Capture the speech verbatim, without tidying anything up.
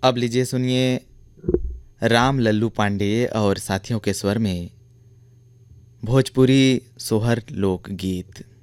अब लीजिए सुनिए राम लल्लू पांडे और साथियों के स्वर में भोजपुरी सोहर लोक गीत।